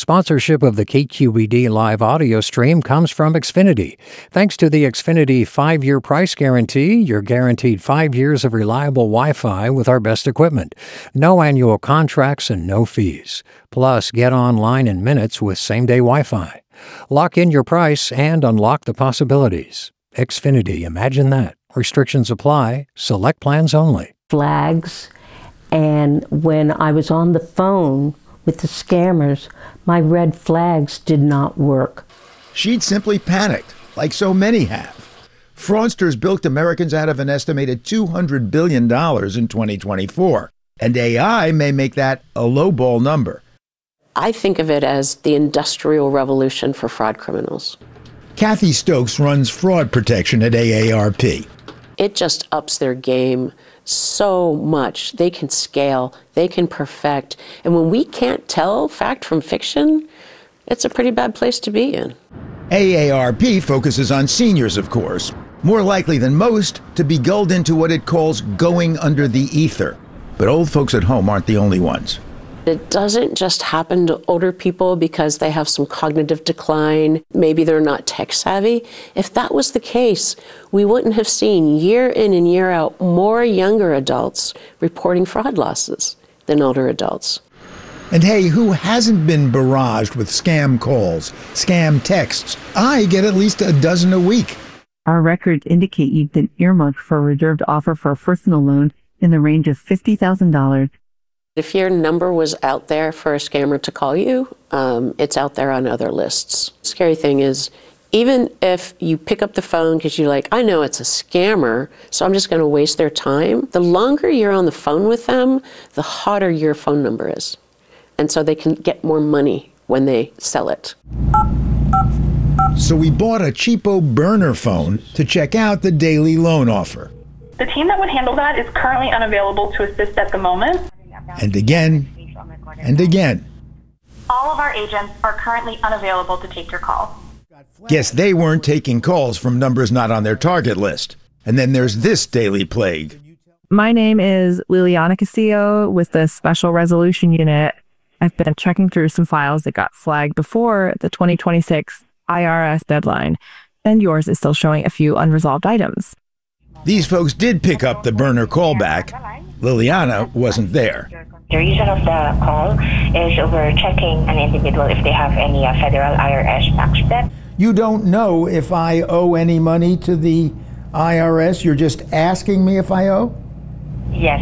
Sponsorship of the KQED live audio stream comes from Xfinity. Thanks to the Xfinity 5-year price guarantee, you're guaranteed 5 years of reliable Wi-Fi with our best equipment. No annual contracts and no fees. Plus, get online in minutes with same-day Wi-Fi. Lock in your price and unlock the possibilities. Xfinity, imagine that. Restrictions apply. Select plans only. Flags, and when I was on the phone with the scammers, my red flags did not work. She'd simply panicked, like so many have. Fraudsters bilked Americans out of an estimated $200 billion in 2024, and AI may make that a lowball number. I think of it as the industrial revolution for fraud criminals. Kathy Stokes runs fraud protection at AARP. It just ups their game so much. They can scale, they can perfect. And when we can't tell fact from fiction, it's a pretty bad place to be in. AARP focuses on seniors, of course, more likely than most to be gulled into what it calls going under the ether. But old folks at home aren't the only ones. It doesn't just happen to older people because they have some cognitive decline. Maybe they're not tech savvy. If that was the case, we wouldn't have seen year in and year out more younger adults reporting fraud losses than older adults. And hey, who hasn't been barraged with scam calls, scam texts? I get at least a dozen a week. Our records indicate you've been earmarked for a reserved offer for a personal loan in the range of $50,000. If your number was out there for a scammer to call you, it's out there on other lists. Scary thing is, even if you pick up the phone because you're like, I know it's a scammer, so I'm just going to waste their time, the longer you're on the phone with them, the hotter your phone number is. And so they can get more money when they sell it. So we bought a cheapo burner phone to check out the daily loan offer. The team that would handle that is currently unavailable to assist at the moment. And again, and again. All of our agents are currently unavailable to take your call. Guess they weren't taking calls from numbers not on their target list. And then there's this daily plague. My name is Liliana Castillo with the Special Resolution Unit. I've been checking through some files that got flagged before the 2026 IRS deadline, and yours is still showing a few unresolved items. These folks did pick up the burner callback. Liliana wasn't there. The reason of the call is we're checking an individual if they have any federal IRS tax debt. You don't know if I owe any money to the IRS? You're just asking me if I owe? Yes.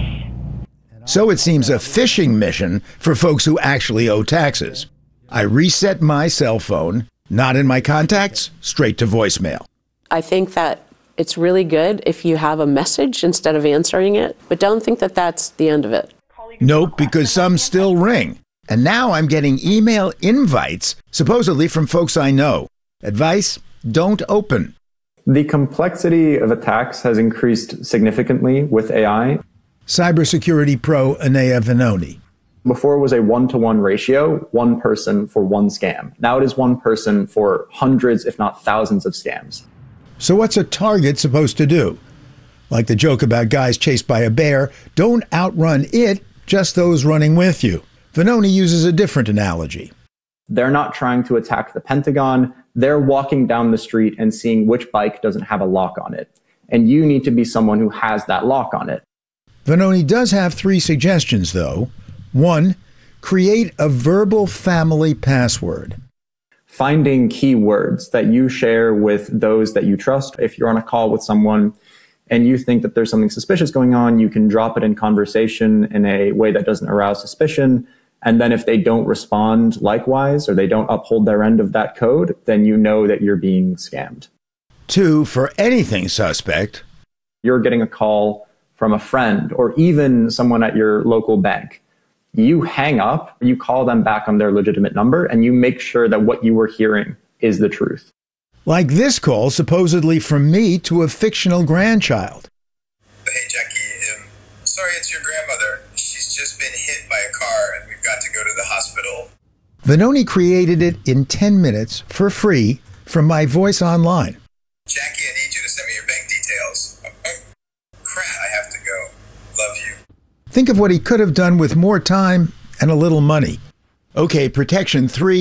So it seems a phishing mission for folks who actually owe taxes. I reset my cell phone, not in my contacts, straight to voicemail. I think that it's really good if you have a message instead of answering it, but don't think that that's the end of it. Nope, because some still ring. And now I'm getting email invites, supposedly from folks I know. Advice: don't open. The complexity of attacks has increased significantly with AI. Cybersecurity pro Anaya Venoni. Before it was a 1-to-1 ratio, one person for one scam. Now it is one person for hundreds, if not thousands of scams. So what's a target supposed to do? Like the joke about guys chased by a bear, don't outrun it, just those running with you. Venoni uses a different analogy. They're not trying to attack the Pentagon. They're walking down the street and seeing which bike doesn't have a lock on it. And you need to be someone who has that lock on it. Venoni does have 3 suggestions, though. 1, create a verbal family password. Finding keywords that you share with those that you trust. If you're on a call with someone and you think that there's something suspicious going on, you can drop it in conversation in a way that doesn't arouse suspicion. And then if they don't respond likewise, or they don't uphold their end of that code, then you know that you're being scammed. 2, for anything suspect. You're getting a call from a friend or even someone at your local bank. You hang up, you call them back on their legitimate number, and you make sure that what you were hearing is the truth. Like this call, supposedly from me to a fictional grandchild. Hey, Jackie, sorry, it's your grandmother. She's just been hit by a car, and we've got to go to the hospital. Venoni created it in 10 minutes for free from my voice online. Jackie, I need you to send me your bank details. Oh, crap, I have to go. Love you. Think of what he could have done with more time and a little money. Okay, protection 3.